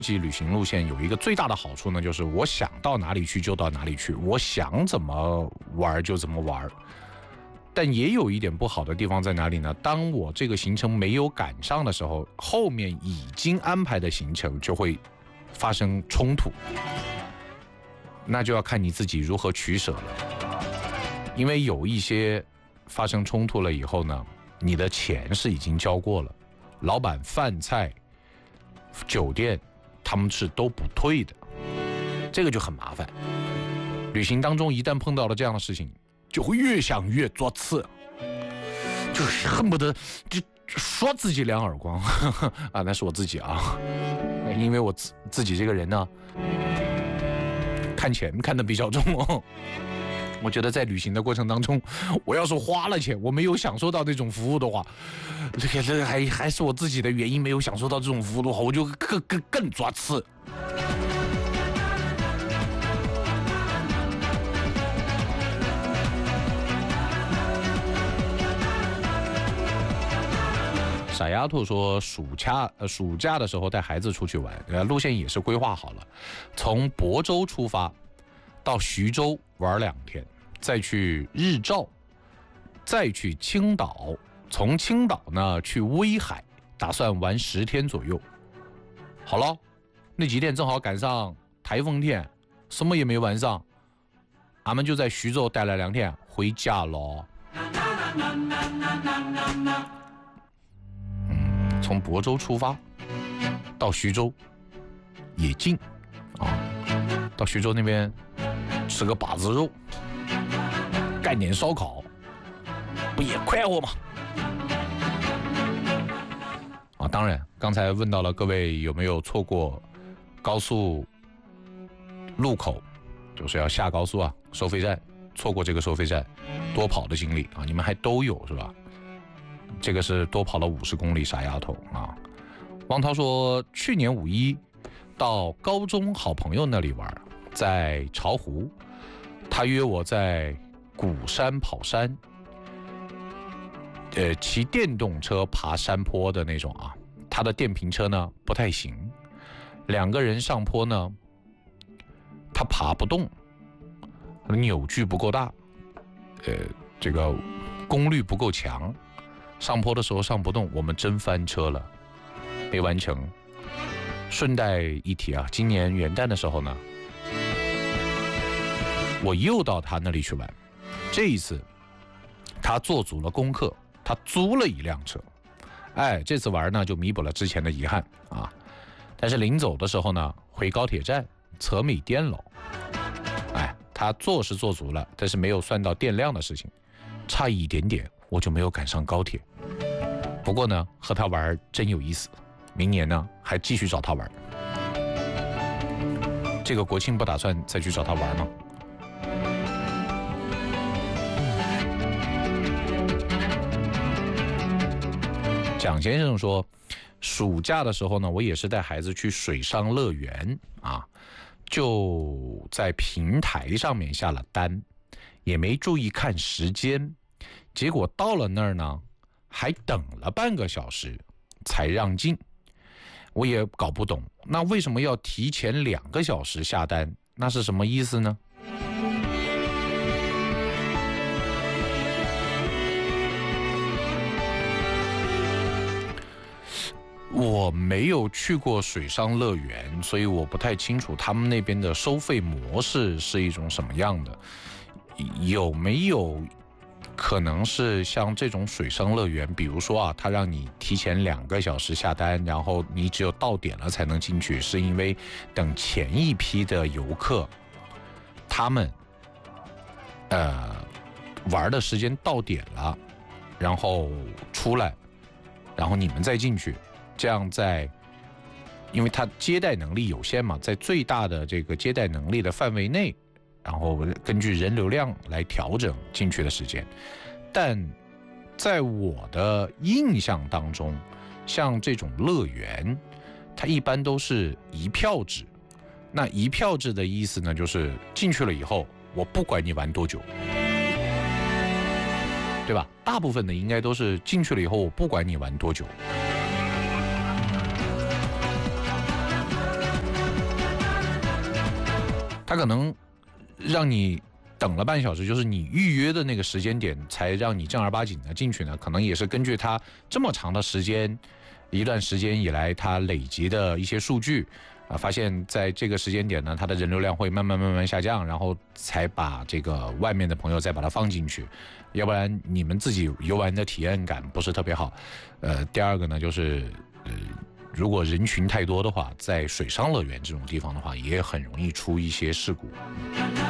际旅行路线有一个最大的好处呢，就是我想到哪里去就到哪里去，我想怎么玩就怎么玩。但也有一点不好的地方在哪里呢？当我这个行程没有赶上的时候，后面已经安排的行程就会发生冲突，那就要看你自己如何取舍了。因为有一些发生冲突了以后呢，你的钱是已经交过了，老板饭菜、酒店他们是都不退的，这个就很麻烦。旅行当中一旦碰到了这样的事情，就会越想越作刺，就是恨不得就说自己2耳光啊，那是我自己啊，因为我自己这个人呢，看钱看得比较重哦。我觉得在旅行的过程当中，我要是花了钱，我没有享受到这种服务的话，这个还是我自己的原因，没有享受到这种服务的话，我就更作刺。傻丫头说暑假的时候带孩子出去玩，路线也是规划好了，从亳州出发到徐州玩2天，再去日照，再去青岛，从青岛呢去威海，打算玩10天左右。好了，那几天正好赶上台风天，什么也没玩上，俺们就在徐州待了2天，回家咯。从亳州出发到徐州也近啊，到徐州那边吃个把子肉，干点烧烤，不也快活吗？啊，当然，刚才问到了各位有没有错过高速路口，就是要下高速啊，收费站，错过这个收费站多跑的经历啊，你们还都有是吧？这个是多跑了50公里，傻丫头啊！汪涛说，去年5一到高中好朋友那里玩，在巢湖，他约我在鼓山跑山，骑电动车爬山坡的那种啊。他的电瓶车呢不太行，2个人上坡呢，他爬不动，扭矩不够大，这个功率不够强。上坡的时候上不动，我们真翻车了，没完成。顺带一提啊，今年元旦的时候呢，我又到他那里去玩。这一次他做足了功课，他租了一辆车。这次玩呢就弥补了之前的遗憾啊。但是临走的时候呢，回高铁站扯米电了。他做是做足了，但是没有算到电量的事情，差一点点我就没有赶上高铁。不过呢，和他玩真有意思，明年呢还继续找他玩。这个国庆不打算再去找他玩吗？蒋先生说，暑假的时候呢，我也是带孩子去水上乐园啊，就在平台上面下了单，也没注意看时间，结果到了那儿呢，还等了半个小时才让进。我也搞不懂，那为什么要提前2个小时下单？那是什么意思呢？我没有去过水上乐园，所以我不太清楚他们那边的收费模式是一种什么样的。有没有可能是像这种水上乐园，比如说啊，他让你提前2个小时下单，然后你只有到点了才能进去，是因为等前一批的游客他们玩的时间到点了，然后出来，然后你们再进去，这样因为它接待能力有限嘛，在最大的这个接待能力的范围内，然后根据人流量来调整进去的时间。但在我的印象当中，像这种乐园它一般都是一票制。那一票制的意思呢，就是进去了以后我不管你玩多久，对吧？大部分的应该都是进去了以后我不管你玩多久。 它可能让你等了半小时，就是你预约的那个时间点才让你正儿八经的进去呢，可能也是根据它这么长的时间，一段时间以来它累积的一些数据发现在这个时间点呢，它的人流量会慢慢下降，然后才把这个外面的朋友再把它放进去，要不然你们自己游玩的体验感不是特别好。第二个呢，就是如果人群太多的话，在水上乐园这种地方的话，也很容易出一些事故。